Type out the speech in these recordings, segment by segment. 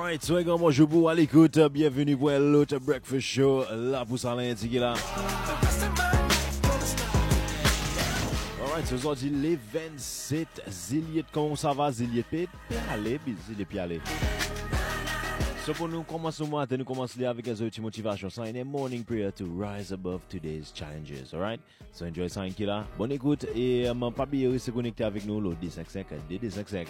Alright, soyez comme bonjour pour à l'écoute, bienvenue pour l'autre Breakfast Show, là pour ça lundi qui là. Alright, ce soir les 27 ziliers, comment ça va ziliers aller, ziliers aller. So pour nous commencer matin, nous commençons avec une petite motivation, ça une morning prayer to rise above today's challenges, alright? So enjoy ça qui là. Bonne écoute et pas oublier de se connecter avec nous le 255 255.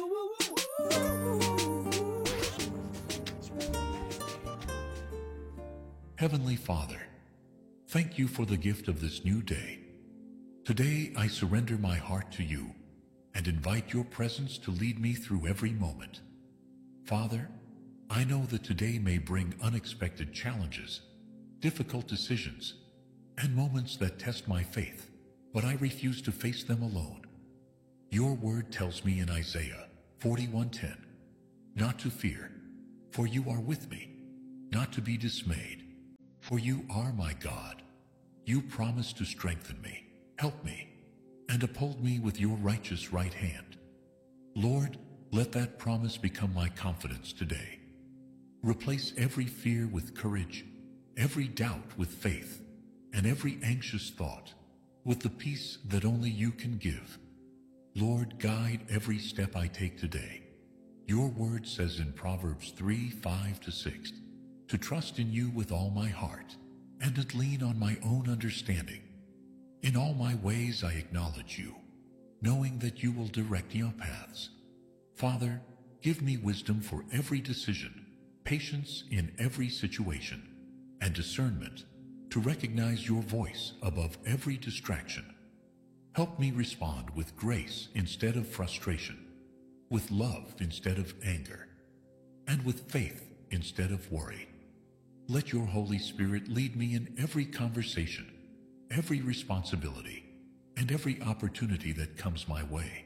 Heavenly Father, thank you for the gift of this new day. Today I surrender my heart to you and invite your presence to lead me through every moment. Father, I know that today may bring unexpected challenges, difficult decisions, and moments that test my faith, but I refuse to face them alone. Your word tells me in Isaiah 41:10, not to fear, for you are with me, not to be dismayed, for you are my God. You promise to strengthen me, help me, and uphold me with your righteous right hand. Lord, let that promise become my confidence today. Replace every fear with courage, every doubt with faith, and every anxious thought with the peace that only you can give. Lord, guide every step I take today. Your word says in Proverbs 3:5-6, to trust in you with all my heart, and not lean on my own understanding. In all my ways I acknowledge you, knowing that you will direct your paths. Father, give me wisdom for every decision, patience in every situation, and discernment to recognize your voice above every distraction. Help me respond with grace instead of frustration, with love instead of anger, and with faith instead of worry. Let your Holy Spirit lead me in every conversation, every responsibility, and every opportunity that comes my way.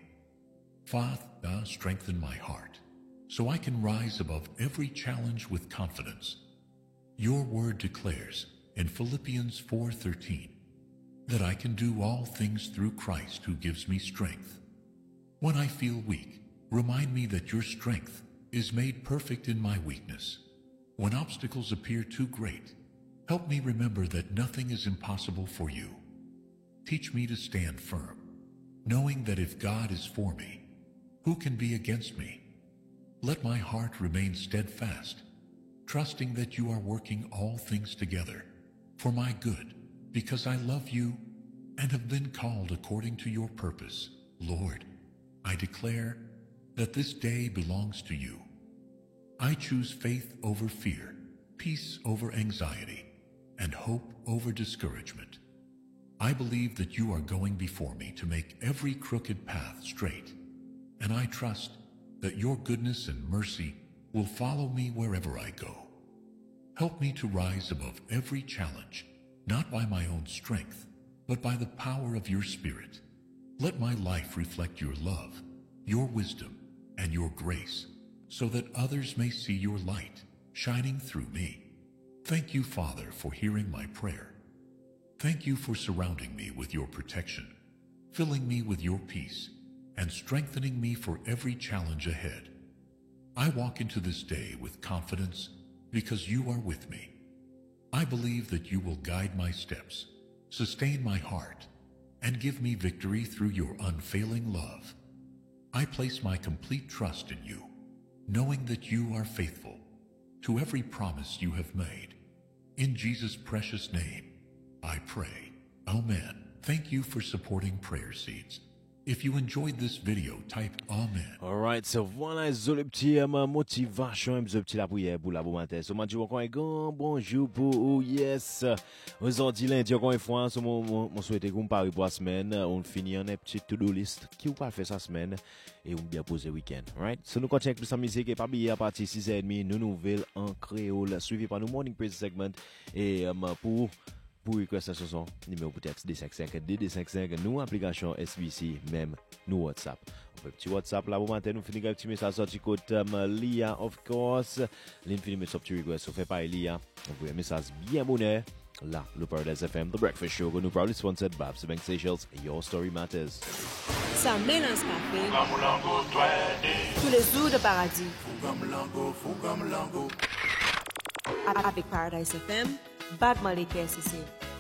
Father, strengthen my heart so I can rise above every challenge with confidence. Your word declares in Philippians 4:13 that I can do all things through Christ who gives me strength. When I feel weak, remind me that your strength is made perfect in my weakness. When obstacles appear too great, help me remember that nothing is impossible for you. Teach me to stand firm, knowing that if God is for me, who can be against me? Let my heart remain steadfast, trusting that you are working all things together for my good, because I love you and have been called according to your purpose. Lord, I declare that this day belongs to you. I choose faith over fear, peace over anxiety, and hope over discouragement. I believe that you are going before me to make every crooked path straight, and I trust that your goodness and mercy will follow me wherever I go. Help me to rise above every challenge, not by my own strength, but by the power of your Spirit. Let my life reflect your love, your wisdom, and your grace, so that others may see your light shining through me. Thank you, Father, for hearing my prayer. Thank you for surrounding me with your protection, filling me with your peace, and strengthening me for every challenge ahead. I walk into this day with confidence because you are with me. I believe that you will guide my steps, sustain my heart, and give me victory through your unfailing love. I place my complete trust in you, knowing that you are faithful to every promise you have made. In Jesus' precious name, I pray. Amen. Thank you for supporting Prayer Seeds. If you enjoyed this video, type Amen. Alright, so voilà, le petit motivation, le petit la prière pour la bonne matin. So, moi, je vous encore un grand bonjour pour yes. Aujourd'hui, lundi, encore une fois, so, mon souhaite qu'on parle pour la semaine. On finit un petit to-do list qui vous pas fait sa semaine et on bien poser week-end. Alright, so, nous continuons avec plus de musique et pas oublier à partir de 6h30, nos nouvelles en créole, suivi par nos morning praise segment et pour request ce son, numéro pour texte 255 nous application SBC même nous WhatsApp. On peut petit WhatsApp là pour matin nous finir avec petit message sorti côté Lia of course. L'in finir sur petit request, on fait pas Lia. On peut un message bien bonheur Là, le Paradise FM, The Breakfast Show, nous proudly sponsored by Bank Seychelles. Your story matters. Ça mélange café. Tous les jours de paradis. Avec Paradise FM, Bad Malik SCC.